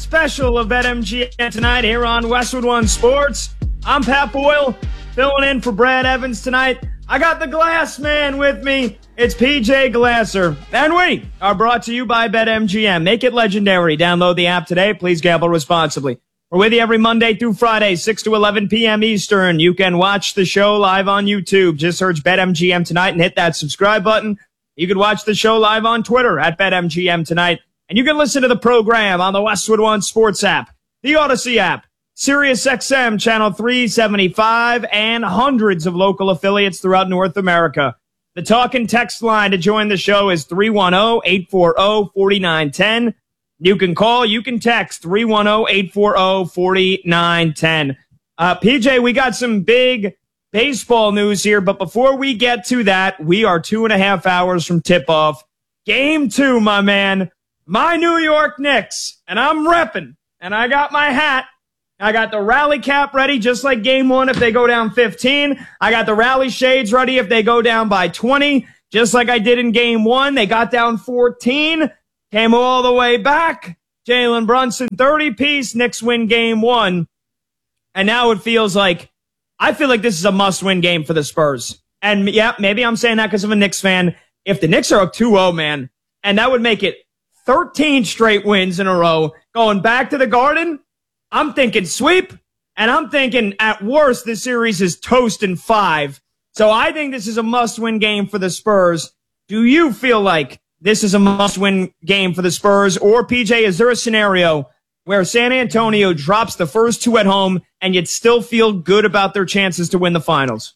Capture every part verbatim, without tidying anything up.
special of BetMGM tonight here on Westwood One Sports. I'm Pat Boyle, filling in for Brad Evans tonight. I got the Glass Man with me. It's P J Glasser. And we are brought to you by BetMGM. Make it legendary. Download the app today. Please gamble responsibly. We're with you every Monday through Friday, six to eleven p.m. Eastern. You can watch the show live on YouTube. Just search BetMGM tonight and hit that subscribe button. You can watch the show live on Twitter at BetMGM tonight. And you can listen to the program on the Westwood One Sports app, the Odyssey app, SiriusXM Channel three seventy-five, and hundreds of local affiliates throughout North America. The talk and text line to join the show is three one zero, eight four zero, four nine one zero. You can call, you can text three one zero, eight four zero, four nine one zero. Uh, P J, we got some big baseball news here, but before we get to that, we are two and a half hours from tip-off. Game two, my man. My New York Knicks, and I'm repping, and I got my hat. I got the rally cap ready, just like game one if they go down fifteen. I got the rally shades ready if they go down by twenty, just like I did in game one. They got down fourteen, came all the way back. Jalen Brunson, thirty-piece, Knicks win game one. And now it feels like, I feel like this is a must-win game for the Spurs. And yeah, maybe I'm saying that because I'm a Knicks fan. If the Knicks are up two oh, man, and that would make it thirteen straight wins in a row, going back to the Garden, I'm thinking sweep, and I'm thinking at worst this series is toast in five. So I think this is a must-win game for the Spurs. Do you feel like this is a must-win game for the Spurs? Or, P J, is there a scenario where San Antonio drops the first two at home and you'd still feel good about their chances to win the finals?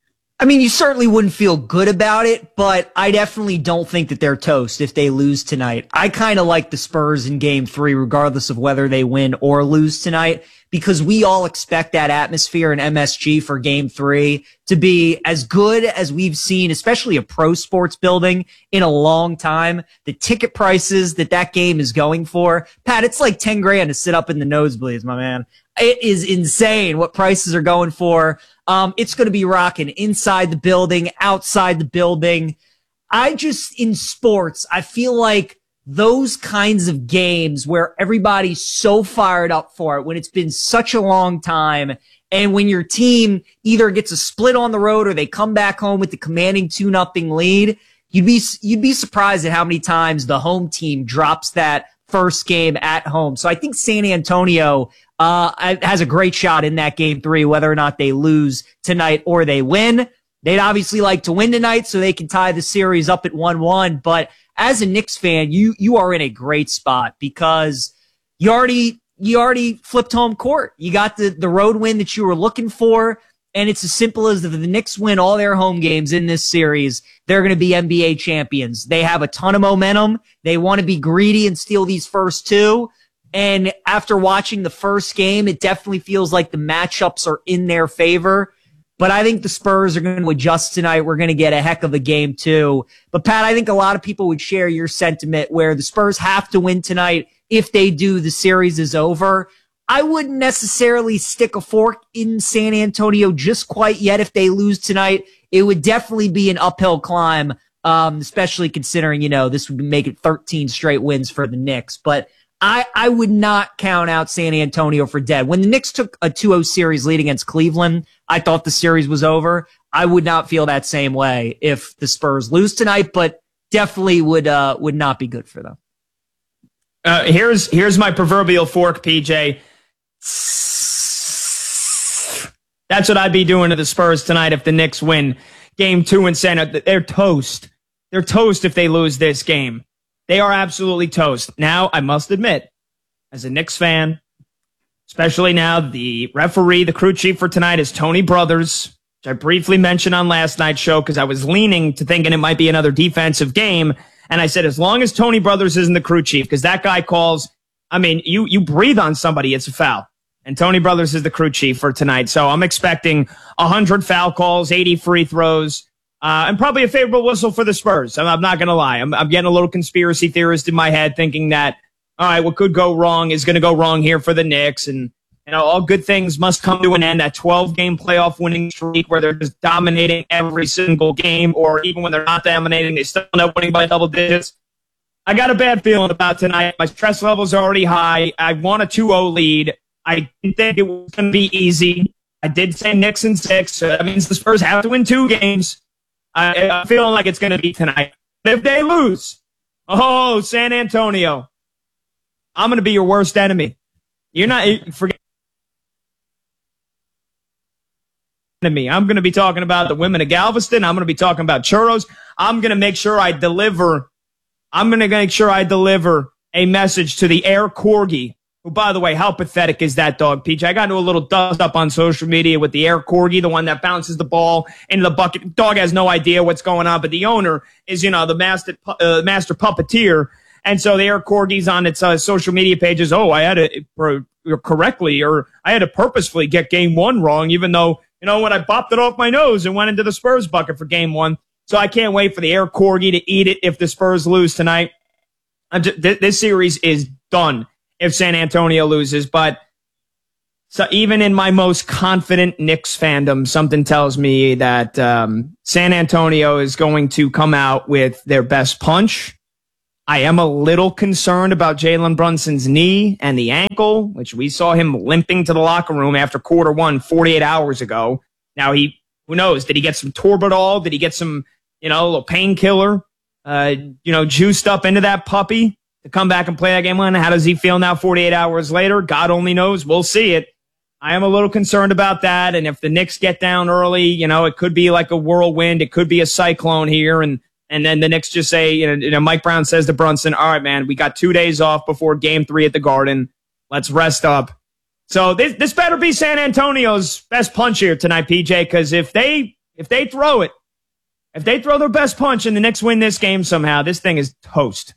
I mean, you certainly wouldn't feel good about it, but I definitely don't think that they're toast if they lose tonight. I kind of like the Spurs in game three, regardless of whether they win or lose tonight, because we all expect that atmosphere in M S G for game three to be as good as we've seen, especially a pro sports building, in a long time. The ticket prices that that game is going for, Pat, it's like ten grand to sit up in the nosebleeds, my man. It is insane what prices are going for. Um, it's going to be rocking inside the building, outside the building. I just, in sports, I feel like those kinds of games where everybody's so fired up for it, when it's been such a long time, and when your team either gets a split on the road or they come back home with the commanding two nothing lead, you'd be, you'd be surprised at how many times the home team drops that first game at home. So I think San Antonio uh has a great shot in that game three, whether or not they lose tonight or they win. They'd obviously like to win tonight so they can tie the series up at one one. But as a Knicks fan, you you are in a great spot because you already you already flipped home court. You got the, the road win that you were looking for. And it's as simple as if the Knicks win all their home games in this series, they're going to be N B A champions. They have a ton of momentum. They want to be greedy and steal these first two. And after watching the first game, it definitely feels like the matchups are in their favor. But I think the Spurs are going to adjust tonight. We're going to get a heck of a game too. But Pat, I think a lot of people would share your sentiment where the Spurs have to win tonight. If they do, the series is over. I wouldn't necessarily stick a fork in San Antonio just quite yet if they lose tonight. It would definitely be an uphill climb, um, especially considering, you know, this would make it thirteen straight wins for the Knicks. But I, I would not count out San Antonio for dead. When the Knicks took a two oh series lead against Cleveland, I thought the series was over. I would not feel that same way if the Spurs lose tonight, but definitely would uh would not be good for them. Uh, here's here's my proverbial fork, P J. That's what I'd be doing to the Spurs tonight if the Knicks win game two in San Antonio. They're toast. They're toast if they lose this game. They are absolutely toast. Now, I must admit, as a Knicks fan, especially now, the referee, the crew chief for tonight is Tony Brothers, which I briefly mentioned on last night's show because I was leaning to thinking it might be another defensive game. And I said, as long as Tony Brothers isn't the crew chief, because that guy calls, I mean, you, you breathe on somebody, it's a foul. And Tony Brothers is the crew chief for tonight. So I'm expecting one hundred foul calls, eighty free throws, uh, and probably a favorable whistle for the Spurs. I'm, I'm not going to lie. I'm, I'm getting a little conspiracy theorist in my head thinking that, all right, what could go wrong is going to go wrong here for the Knicks. And, you know, all good things must come to an end. That twelve-game playoff winning streak where they're just dominating every single game, or even when they're not dominating, they still end up winning by double digits. I got a bad feeling about tonight. My stress level's already high. I want a two oh lead. I didn't think it was going to be easy. I did say Knicks in six, so that means the Spurs have to win two games. I, I'm feeling like it's going to be tonight. If they lose, oh, San Antonio, I'm going to be your worst enemy. You're not, forget me. I'm going to be talking about the women of Galveston. I'm going to be talking about churros. I'm going to make sure I deliver. I'm going to make sure I deliver a message to the Air Corgi. Who, by the way, how pathetic is that dog, Peach? I got into a little dust up on social media with the Air Corgi, the one that bounces the ball into the bucket. Dog has no idea what's going on, but the owner is, you know, the master uh, master puppeteer. And so the Air Corgi's on its uh, social media pages. Oh, I had to uh, correctly, or I had to purposefully get game one wrong, even though, you know, when I bopped it off my nose and went into the Spurs bucket for game one. So I can't wait for the Air Corgi to eat it if the Spurs lose tonight. I'm just, th- this series is done if San Antonio loses. But so even in my most confident Knicks fandom, something tells me that um, San Antonio is going to come out with their best punch. I am a little concerned about Jalen Brunson's knee and the ankle, which we saw him limping to the locker room after quarter one forty-eight hours ago. Now, he, who knows, did he get some Torbadol? Did he get some, you know, a little painkiller, uh, you know, juiced up into that puppy to come back and play that game one? How does he feel now forty-eight hours later? God only knows. We'll see it. I am a little concerned about that. And if the Knicks get down early, you know, it could be like a whirlwind. It could be a cyclone here. And And then the Knicks just say, you know, you know, Mike Brown says to Brunson, all right, man, we got two days off before game three at the Garden. Let's rest up. So this this better be San Antonio's best punch here tonight, P J, because if they if they throw it, if they throw their best punch and the Knicks win this game somehow, this thing is toast.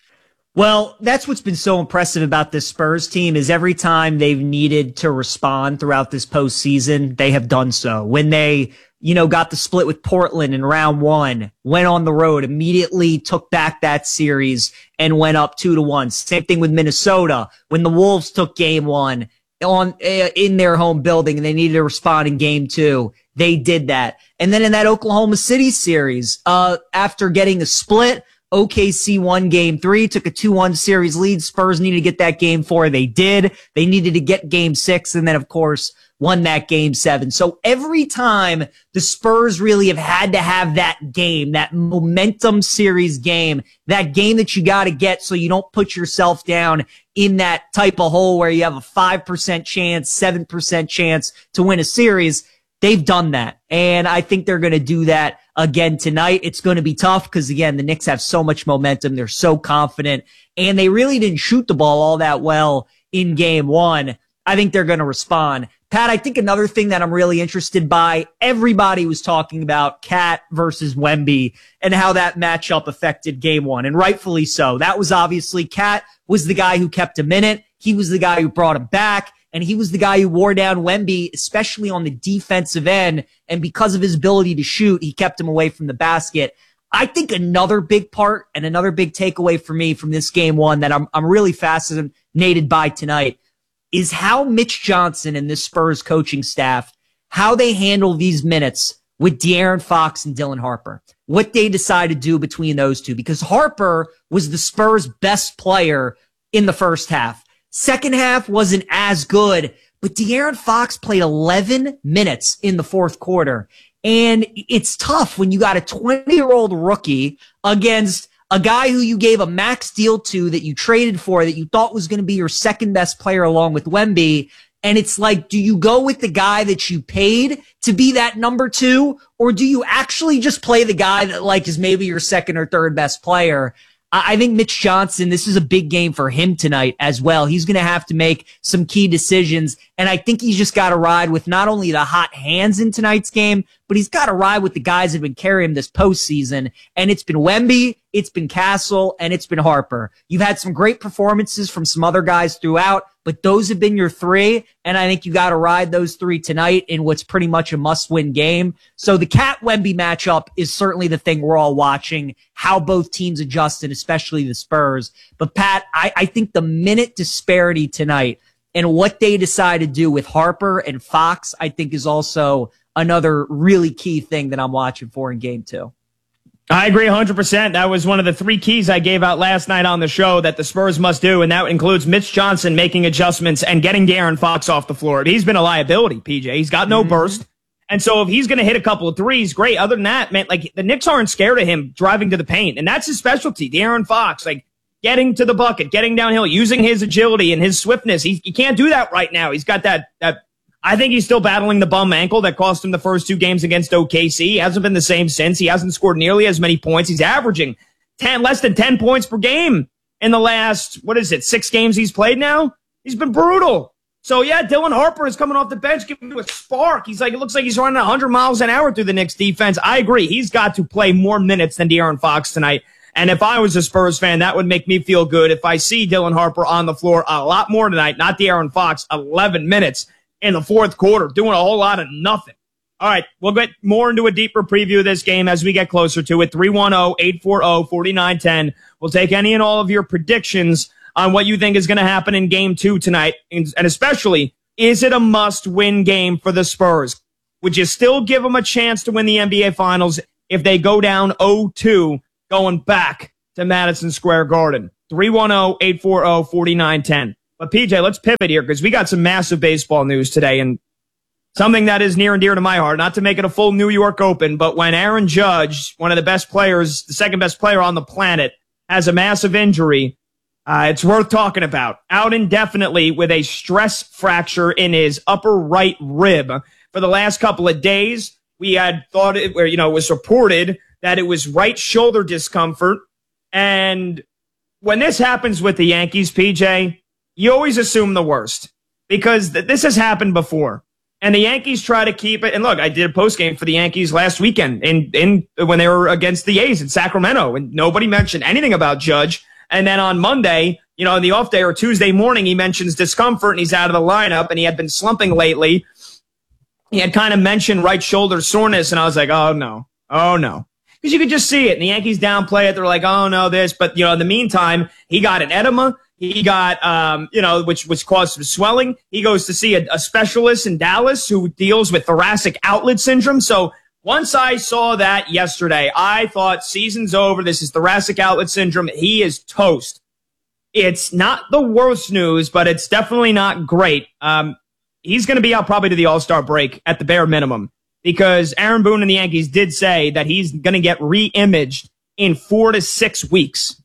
Well, that's what's been so impressive about this Spurs team is every time they've needed to respond throughout this postseason, they have done so. When they, you know, got the split with Portland in round one, went on the road, immediately took back that series and went up two to one. Same thing with Minnesota. When the Wolves took game one on uh, in their home building and they needed to respond in game two, they did that. And then in that Oklahoma City series, uh, after getting a split, O K C won game three, took a two one series lead. Spurs needed to get that game four. They did. They needed to get game six. And then, of course, won that game seven. So every time the Spurs really have had to have that game, that momentum series game, that game that you got to get so you don't put yourself down in that type of hole where you have a five percent chance, seven percent chance to win a series, they've done that. And I think they're going to do that again tonight. It's going to be tough because, again, the Knicks have so much momentum. They're so confident. And they really didn't shoot the ball all that well in game one. I think they're going to respond. Pat, I think another thing that I'm really interested by, everybody was talking about Cat versus Wemby and how that matchup affected game one, and rightfully so. That was obviously Cat was the guy who kept him in it. He was the guy who brought him back, and he was the guy who wore down Wemby, especially on the defensive end, and because of his ability to shoot, he kept him away from the basket. I think another big part and another big takeaway for me from this game one that I'm, I'm really fascinated by tonight is how Mitch Johnson and this Spurs coaching staff, how they handle these minutes with De'Aaron Fox and Dylan Harper, what they decide to do between those two, because Harper was the Spurs' best player in the first half. Second half wasn't as good, but De'Aaron Fox played eleven minutes in the fourth quarter. And it's tough when you got a twenty-year-old rookie against a guy who you gave a max deal to that you traded for that you thought was going to be your second best player along with Wemby. And it's like, do you go with the guy that you paid to be that number two? Or do you actually just play the guy that like is maybe your second or third best player? I think Mitch Johnson, this is a big game for him tonight as well. He's going to have to make some key decisions. And I think he's just got to ride with not only the hot hands in tonight's game, but he's got to ride with the guys that have been carrying him this postseason. And it's been Wemby, it's been Castle, and it's been Harper. You've had some great performances from some other guys throughout, but those have been your three. And I think you got to ride those three tonight in what's pretty much a must-win game. So the Cat Wemby matchup is certainly the thing we're all watching, how both teams adjust, and especially the Spurs. But Pat, I, I think the minute disparity tonight and what they decide to do with Harper and Fox, I think is also another really key thing that I'm watching for in game two. I agree one hundred percent. That was one of the three keys I gave out last night on the show that the Spurs must do, and that includes Mitch Johnson making adjustments and getting De'Aaron Fox off the floor. He's been a liability, P J. He's got no mm-hmm. burst. And so if he's going to hit a couple of threes, great. Other than that, man, like the Knicks aren't scared of him driving to the paint, and that's his specialty, De'Aaron Fox, like getting to the bucket, getting downhill, using his agility and his swiftness. He, he can't do that right now. He's got that that. I think he's still battling the bum ankle that cost him the first two games against O K C. He hasn't been the same since. He hasn't scored nearly as many points. He's averaging ten, less than ten points per game in the last, what is it, six games he's played now? He's been brutal. So, yeah, Dylan Harper is coming off the bench, giving you a spark. He's like, it looks like he's running one hundred miles an hour through the Knicks defense. I agree. He's got to play more minutes than De'Aaron Fox tonight. And if I was a Spurs fan, that would make me feel good. If I see Dylan Harper on the floor a lot more tonight, not De'Aaron Fox, eleven minutes. In the fourth quarter, doing a whole lot of nothing. All right, we'll get more into a deeper preview of this game as we get closer to it. three one zero, eight four zero, four nine one zero. We'll take any and all of your predictions on what you think is going to happen in game two tonight. And especially, is it a must-win game for the Spurs? Would you still give them a chance to win the N B A Finals if they go down oh two going back to Madison Square Garden? three one zero, eight four zero, four nine one zero. But, P J, let's pivot here because we got some massive baseball news today and something that is near and dear to my heart, not to make it a full New York Open, but when Aaron Judge, one of the best players, the second best player on the planet, has a massive injury, uh, it's worth talking about. Out indefinitely with a stress fracture in his upper right rib. For the last couple of days, we had thought it, where, you know, it was reported that it was right shoulder discomfort. And when this happens with the Yankees, P J, you always assume the worst because th- this has happened before. And the Yankees try to keep it. And look, I did a postgame for the Yankees last weekend in, in when they were against the A's in Sacramento, and nobody mentioned anything about Judge. And then on Monday, you know, on the off day or Tuesday morning, he mentions discomfort and he's out of the lineup and he had been slumping lately. He had kind of mentioned right shoulder soreness. And I was like, oh no, oh no. Because you could just see it. And the Yankees downplay it. They're like, oh no, this. But, you know, in the meantime, he got an edema. He got, um, you know, which, which caused some swelling. He goes to see a, a specialist in Dallas who deals with thoracic outlet syndrome. So once I saw that yesterday, I thought season's over. This is thoracic outlet syndrome. He is toast. It's not the worst news, but it's definitely not great. Um, he's going to be out probably to the All-Star break at the bare minimum because Aaron Boone and the Yankees did say that he's going to get re-imaged in four to six weeks.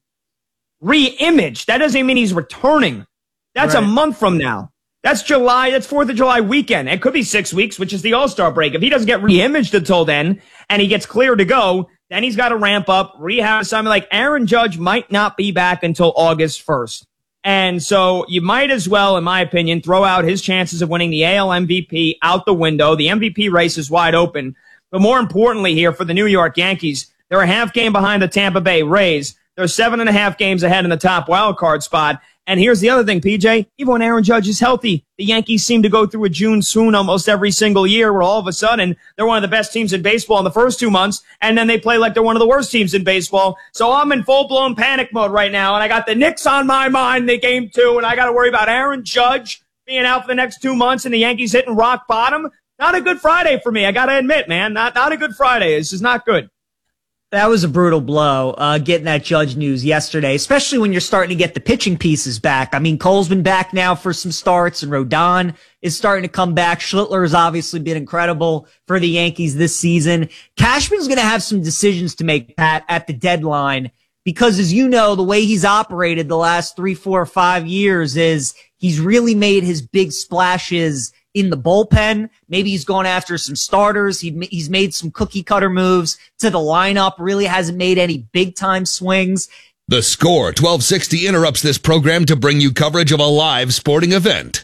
Re-image. That doesn't mean he's returning. That's right. A month from now. That's July. That's fourth of July weekend. It could be six weeks, which is the All-Star break. If he doesn't get re-imaged until then and he gets cleared to go, then he's got to ramp up, rehab something. Like Aaron Judge might not be back until August first. And so you might as well, in my opinion, throw out his chances of winning the A L M V P out the window. The M V P race is wide open. But more importantly here for the New York Yankees, they're a half game behind the Tampa Bay Rays. They're seven and a half games ahead in the top wild card spot. And here's the other thing, P J. Even when Aaron Judge is healthy, the Yankees seem to go through a June swoon almost every single year where all of a sudden they're one of the best teams in baseball in the first two months, and then they play like they're one of the worst teams in baseball. So I'm in full-blown panic mode right now, and I got the Knicks on my mind in game two, and I got to worry about Aaron Judge being out for the next two months and the Yankees hitting rock bottom. Not a good Friday for me, I got to admit, man. Not, not a good Friday. This is not good. That was a brutal blow, uh, getting that Judge news yesterday, especially when you're starting to get the pitching pieces back. I mean, Cole's been back now for some starts, and Rodon is starting to come back. Schlittler has obviously been incredible for the Yankees this season. Cashman's going to have some decisions to make, Pat, at the deadline, because as you know, the way he's operated the last three, four, five years is he's really made his big splashes in the bullpen. Maybe he's gone after some starters. He, he's made some cookie cutter moves to the lineup, really hasn't made any big time swings. The Score twelve sixty interrupts this program to bring you coverage of a live sporting event.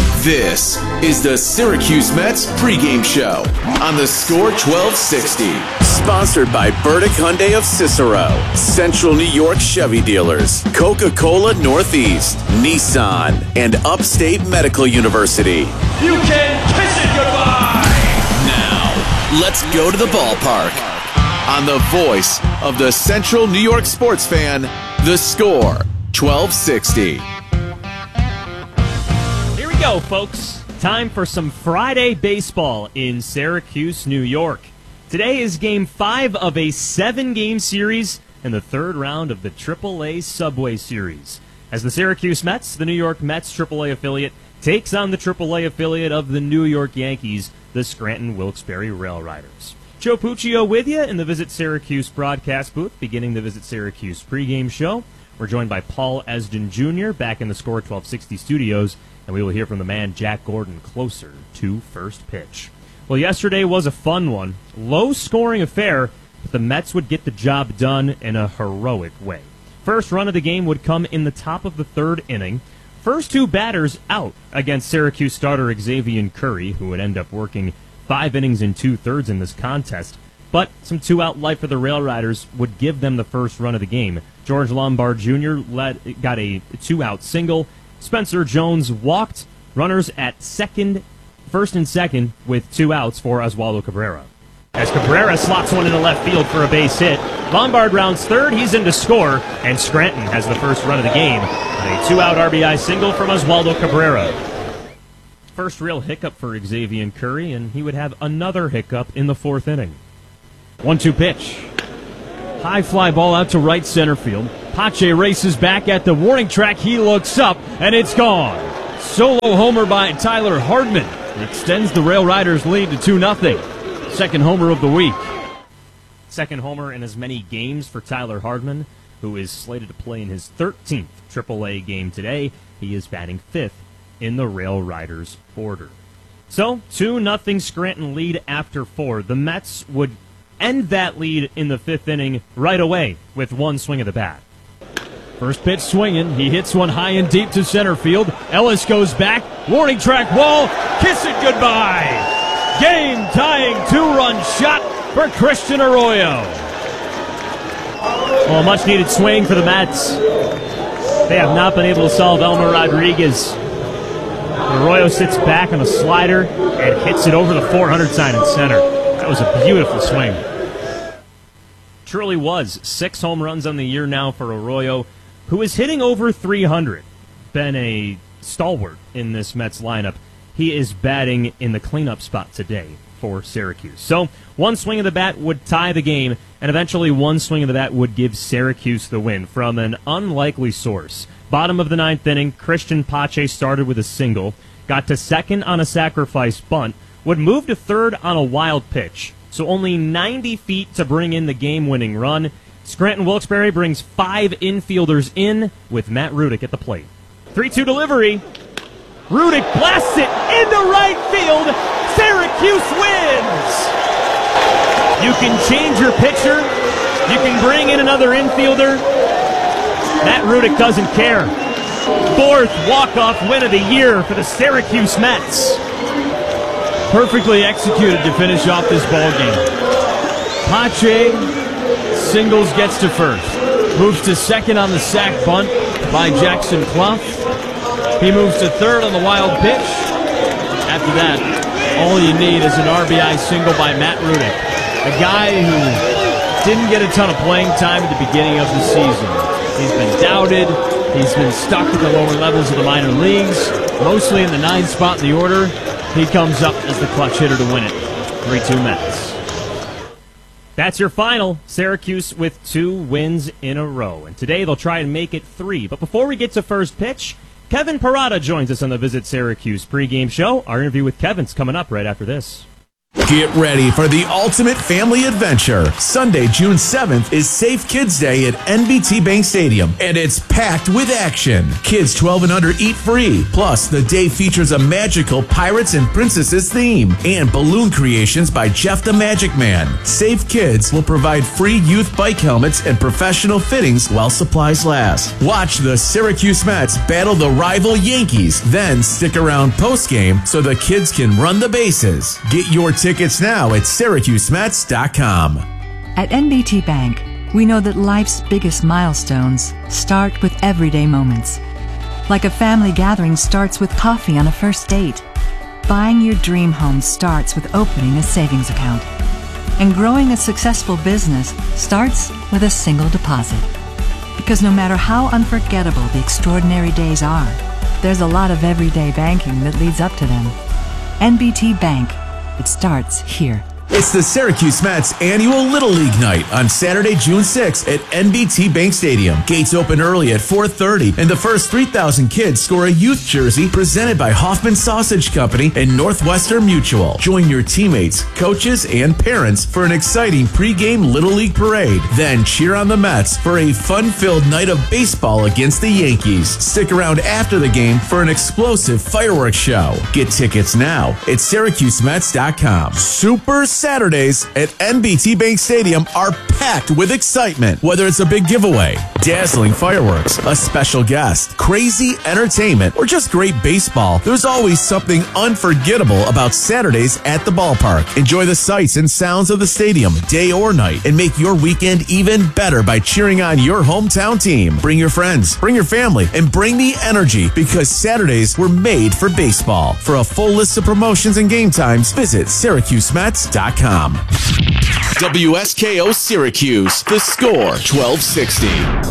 This is the Syracuse Mets pregame show on the Score twelve sixty. Sponsored by Burdick Hyundai of Cicero, Central New York Chevy Dealers, Coca-Cola Northeast, Nissan, and Upstate Medical University. You can kiss it goodbye! Now, let's go to the ballpark. On the voice of the Central New York sports fan, The Score twelve sixty. Here we go, folks. Time for some Friday baseball in Syracuse, New York. Today is game five of a seven-game series in the third round of the triple A Subway Series. As the Syracuse Mets, the New York Mets triple A affiliate, takes on the triple A affiliate of the New York Yankees, the Scranton Wilkes-Barre Rail Riders. Joe Puccio with you in the Visit Syracuse broadcast booth, beginning the Visit Syracuse pregame show. We're joined by Paul Esdin Junior back in the Score twelve sixty studios, and we will hear from the man Jack Gordon closer to first pitch. Well, yesterday was a fun one. Low-scoring affair, but the Mets would get the job done in a heroic way. First run of the game would come in the top of the third inning. First two batters out against Syracuse starter Xavier Curry, who would end up working five innings and two-thirds in this contest. But some two-out life for the Rail Riders would give them the first run of the game. George Lombard Junior led, got a two-out single. Spencer Jones walked. Runners at second, first and second with two outs for Oswaldo Cabrera. As Cabrera slots one into left field for a base hit, Lombard rounds third, he's in to score, and Scranton has the first run of the game with a two-out R B I single from Oswaldo Cabrera. First real hiccup for Xavier Curry, and he would have another hiccup in the fourth inning. one two pitch. High fly ball out to right center field. Pache races back at the warning track. He looks up, and it's gone. Solo homer by Tyler Hardman. It extends the Rail Riders' lead to two nothing. Second homer of the week. Second homer in as many games for Tyler Hardman, who is slated to play in his thirteenth triple A game today. He is batting fifth in the Rail Riders' order. So, two nothing Scranton lead after four. The Mets would end that lead in the fifth inning right away with one swing of the bat. First pitch swinging. He hits one high and deep to center field. Ellis goes back. Warning track wall. Kiss it goodbye. Game-tying two-run shot for Christian Arroyo. Well, a much-needed swing for the Mets. They have not been able to solve Elmer Rodriguez. Arroyo sits back on a slider and hits it over the four hundred sign in center. That was a beautiful swing. Truly was. Six home runs on the year now for Arroyo, who is hitting over three hundred. Been a stalwart in this Mets lineup. He is batting in the cleanup spot today for Syracuse. So one swing of the bat would tie the game, and eventually one swing of the bat would give Syracuse the win from an unlikely source. Bottom of the ninth inning, Christian Pache started with a single, got to second on a sacrifice bunt, would move to third on a wild pitch. So only ninety feet to bring in the game-winning run. Scranton Wilkes-Barre brings five infielders in with Matt Rudick at the plate. three two delivery. Rudick blasts it into right field. Syracuse wins! You can change your pitcher. You can bring in another infielder. Matt Rudick doesn't care. Fourth walk-off win of the year for the Syracuse Mets. Perfectly executed to finish off this ballgame. Pache singles, gets to first. Moves to second on the sac bunt by Jackson Clough. He moves to third on the wild pitch. After that, all you need is an R B I single by Matt Rudick, a guy who didn't get a ton of playing time at the beginning of the season. He's been doubted. He's been stuck at the lower levels of the minor leagues, mostly in the ninth spot in the order. He comes up as the clutch hitter to win it. three two Mets. That's your final. Syracuse with two wins in a row. And today they'll try and make it three. But before we get to first pitch, Kevin Parada joins us on the Visit Syracuse pregame show. Our interview with Kevin's coming up right after this. Get ready for the ultimate family adventure. Sunday, June seventh is Safe Kids Day at N B T Bank Stadium, and it's packed with action. Kids twelve and under eat free. Plus, the day features a magical Pirates and Princesses theme and balloon creations by Jeff the Magic Man. Safe Kids will provide free youth bike helmets and professional fittings while supplies last. Watch the Syracuse Mets battle the rival Yankees, then stick around postgame so the kids can run the bases. Get your tickets now at Syracuse Mets dot com. At N B T Bank, we know that life's biggest milestones start with everyday moments. Like a family gathering starts with coffee on a first date. Buying your dream home starts with opening a savings account. And growing a successful business starts with a single deposit. Because no matter how unforgettable the extraordinary days are, there's a lot of everyday banking that leads up to them. N B T Bank. It starts here. It's the Syracuse Mets annual Little League Night on Saturday, June sixth at N B T Bank Stadium. Gates open early at four thirty, and the first three thousand kids score a youth jersey presented by Hoffman Sausage Company and Northwestern Mutual. Join your teammates, coaches, and parents for an exciting pregame Little League parade. Then cheer on the Mets for a fun-filled night of baseball against the Yankees. Stick around after the game for an explosive fireworks show. Get tickets now at Syracuse Mets dot com. Super Saturdays at N B T Bank Stadium are packed with excitement. Whether it's a big giveaway, dazzling fireworks, a special guest, crazy entertainment, or just great baseball, there's always something unforgettable about Saturdays at the ballpark. Enjoy the sights and sounds of the stadium, day or night, and make your weekend even better by cheering on your hometown team. Bring your friends, bring your family, and bring the energy, because Saturdays were made for baseball. For a full list of promotions and game times, visit Syracuse Mets dot com. W S K O Syracuse, the score twelve sixty.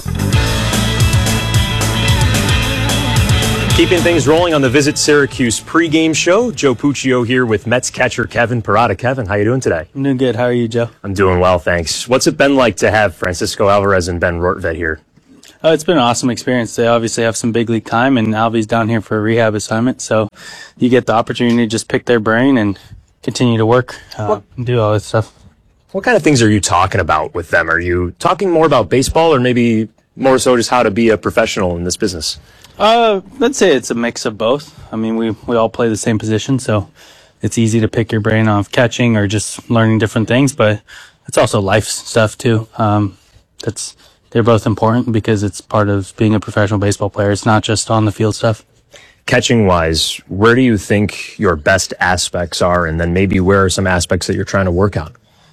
Keeping things rolling on the Visit Syracuse pregame show. Joe Puccio here with Mets catcher Kevin Parada. Kevin, how you doing today? I'm doing good. How are you, Joe? I'm doing well, thanks. What's it been like to have Francisco Alvarez and Ben Rortvedt here? Uh, it's been an awesome experience. They obviously have some big league time, and Alvy's down here for a rehab assignment, so you get the opportunity to just pick their brain and continue to work uh, and do all this stuff. What kind of things are you talking about with them? Are you talking more about baseball, or maybe more so just how to be a professional in this business? Uh, I'd say it's a mix of both. I mean, we, we all play the same position, so it's easy to pick your brain off catching or just learning different things, but it's also life stuff too. Um, that's, they're both important because it's part of being a professional baseball player. It's not just on the field stuff. Catching wise, where do you think your best aspects are, and then maybe where are some aspects that you're trying to work on?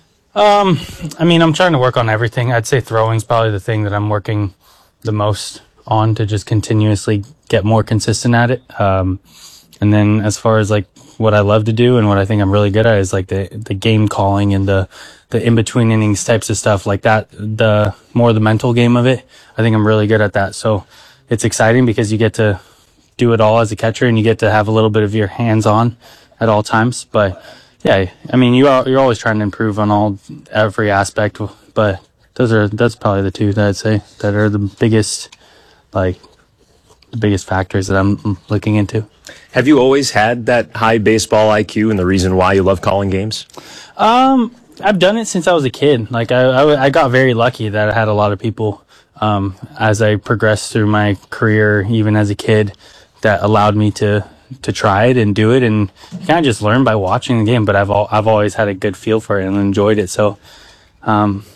Um, I mean, I'm trying to work on everything. I'd say throwing's probably the thing that I'm working the most on to just continuously get more consistent at it. Um, and then as far as like what I love to do and what I think I'm really good at is like the, the game calling and the, the in-between innings types of stuff like that. The more the mental game of it, I think I'm really good at that. So it's exciting because you get to do it all as a catcher and you get to have a little bit of your hands on at all times. But yeah, I mean, you are, you're always trying to improve on all, every aspect, but those are, that's probably the two that I'd say that are the biggest, like the biggest factors that I'm looking into. Have you always had that high baseball I Q and the reason why you love calling games? Um, I've done it since I was a kid. Like I, I, I got very lucky that I had a lot of people, um, as I progressed through my career, even as a kid, that allowed me to, to try it and do it. And you kind of just learn by watching the game, but I've, al- I've always had a good feel for it and enjoyed it. So, um,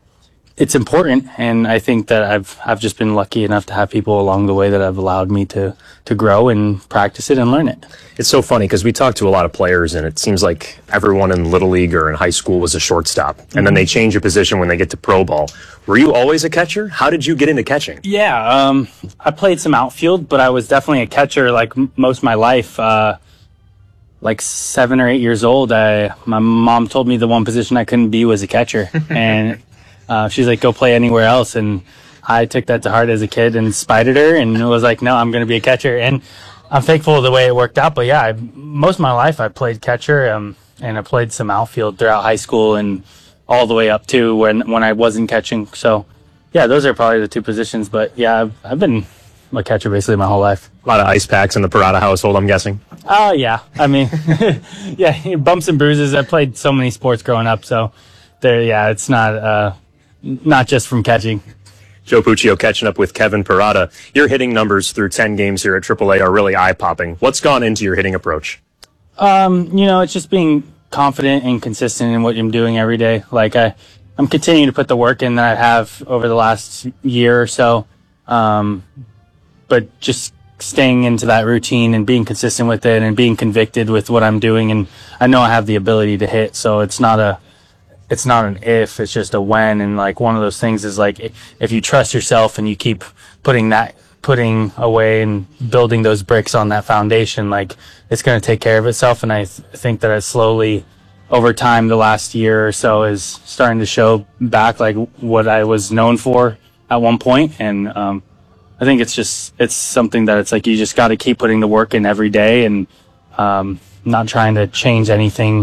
it's important, and I think that I've I've just been lucky enough to have people along the way that have allowed me to to grow and practice it and learn it. It's so funny because we talk to a lot of players, and it seems like everyone in Little League or in high school was a shortstop, and mm-hmm. then they change your position when they get to pro ball. Were you always a catcher? How did you get into catching? Yeah, um, I played some outfield, but I was definitely a catcher like m- most of my life. Uh, like seven or eight years old, I, my mom told me the one position I couldn't be was a catcher, and Uh, she's like, go play anywhere else. And I took that to heart as a kid and spited her and was like, no, I'm going to be a catcher. And I'm thankful of the way it worked out. But yeah, I, most of my life I played catcher, um, and I played some outfield throughout high school and all the way up to when, when I wasn't catching. So yeah, those are probably the two positions. But yeah, I've, I've been a catcher basically my whole life. A lot of ice packs in the Parada household, I'm guessing. Oh, uh, yeah. I mean, yeah, bumps and bruises. I played so many sports growing up. So there, yeah, it's not, uh, not just from catching. Joe Puccio catching up with Kevin Parada. Your hitting numbers through ten games here at triple A are really eye-popping. What's gone into your hitting approach? Um, you know, it's just being confident and consistent in what I'm doing every day. Like I, I'm continuing to put the work in that I have over the last year or so. Um, but just staying into that routine and being consistent with it and being convicted with what I'm doing. And I know I have the ability to hit, so it's not a, it's not an if, it's just a when. And like one of those things is like, if you trust yourself and you keep putting that, putting away and building those bricks on that foundation, like it's going to take care of itself. And I th- think that I slowly over time, the last year or so is starting to show back like what I was known for at one point. And, um, I think it's just, it's something that it's like, you just got to keep putting the work in every day and, um, not trying to change anything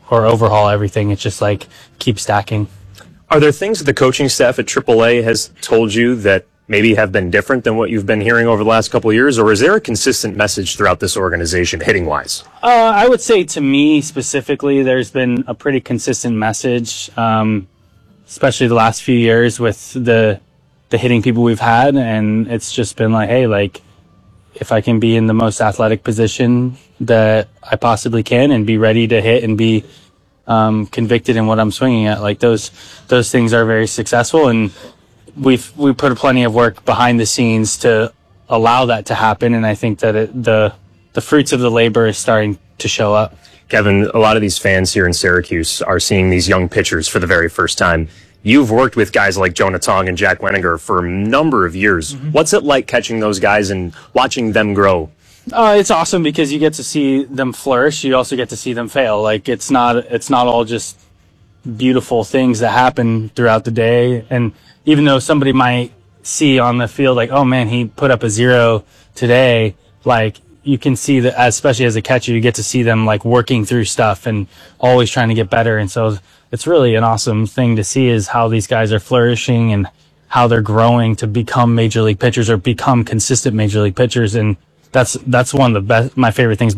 or overhaul everything. It's just like keep stacking. Are there things that the coaching staff at triple A has told you that maybe have been different than what you've been hearing over the last couple of years, or is there a consistent message throughout this organization hitting wise? Uh, I would say to me specifically, there's been a pretty consistent message, um, especially the last few years with the the hitting people we've had, and it's just been like, hey, like if I can be in the most athletic position that I possibly can and be ready to hit and be um, convicted in what I'm swinging at, like those those things are very successful, and we've we put plenty of work behind the scenes to allow that to happen, and I think that it, the the fruits of the labor is starting to show up. Kevin, a lot of these fans here in Syracuse are seeing these young pitchers for the very first time. You've worked with guys like Jonah Tong and Jack Weninger for a number of years. Mm-hmm. What's it like catching those guys and watching them grow? Uh, it's awesome because you get to see them flourish. You also get to see them fail. Like it's not it's not all just beautiful things that happen throughout the day. And even though somebody might see on the field like, oh man, he put up a zero today, like you can see that, especially as a catcher, you get to see them like working through stuff and always trying to get better. And so it's really an awesome thing to see is how these guys are flourishing and how they're growing to become major league pitchers or become consistent major league pitchers. And that's, that's one of the best, my favorite things